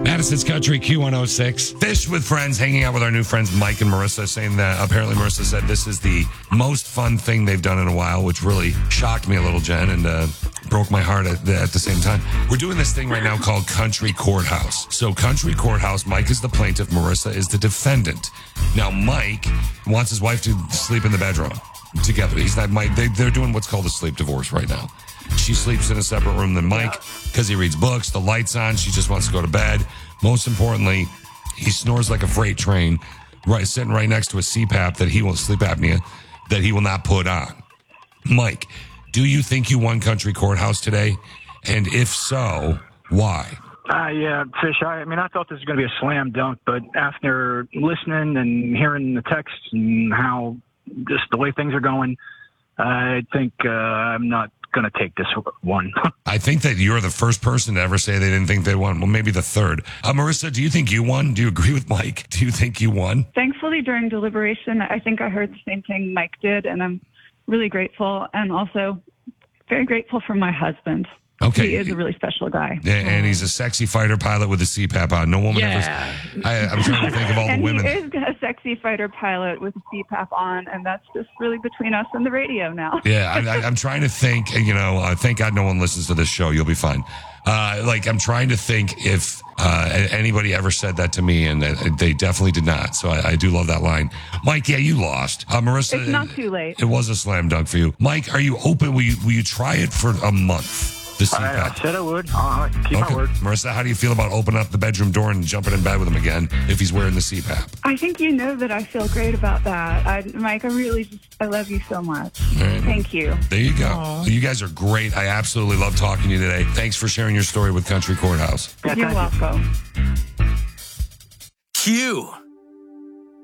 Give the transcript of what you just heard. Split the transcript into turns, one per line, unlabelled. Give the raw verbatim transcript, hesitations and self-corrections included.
Madison's Country Q one oh six. Fish with friends, hanging out with our new friends Mike and Marissa, saying that apparently Marissa said this is the most fun thing they've done in a while, which really shocked me a little, Jen, and uh, broke my heart at the, at the same time. We're doing this thing right now called Country Courthouse. So Country Courthouse, Mike is the plaintiff, Marissa is the defendant. Now, Mike wants his wife to sleep in the bedroom together. He's not Mike. They, they're doing what's called a sleep divorce right now. She sleeps in a separate room than Mike because he reads books, the light's on, she just wants to go to bed. Most importantly, he snores like a freight train, right, sitting right next to a C PAP that he will sleep apnea that he will not put on. Mike, do you think you won Country Courthouse today? And if so, why?
Uh, yeah, Fish, I, I mean, I thought this was going to be a slam dunk, but after listening and hearing the texts and how just the way things are going, I think uh, I'm not going to take this one.
I think that you're the first person to ever say they didn't think they won. Well, maybe the third. Uh, Marissa, do you think you won? Do you agree with Mike? Do you think you won?
Thankfully, during deliberation, I think I heard the same thing Mike did, and I'm really grateful, and also very grateful for my husband.
Okay.
He is a really special guy.
And, and he's a sexy fighter pilot with a C PAP on. No woman
Yeah.
ever... I, I'm trying to think of all
and
the women.
he is a sexy fighter pilot with a C PAP on, and that's just really between us and the radio now.
Yeah, I, I, I'm trying to think, you know, uh, thank God no one listens to this show. You'll be fine. Uh, like, I'm trying to think if uh, anybody ever said that to me, and uh, they definitely did not. So I, I do love that line. Mike, yeah, you lost. Uh, Marissa...
It's not too late.
It was a slam dunk for you. Mike, are you open? Will you, will you try it for a month? The C PAP.
I, I said I would. Uh, keep
Okay.
my word.
Marissa, how do you feel about opening up the bedroom door and jumping in bed with him again if he's wearing the C PAP?
I think you know that I feel great about that. I, Mike, I really just, I love you so much.
right.
Thank you.
There you go. You guys are great. I absolutely love talking to you today. Thanks for sharing your story with Country Courthouse.
Yeah,
You're
thank you.
welcome.
Q.